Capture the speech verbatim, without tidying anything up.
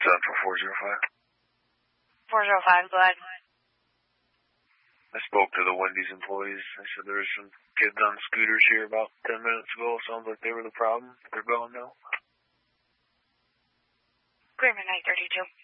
Central four zero five. four zero five, go ahead. I spoke to the Wendy's employees. They said there were some kids on scooters here about ten minutes ago. Sounds like they were the problem. They're gone now. Agreement eight thirty-two.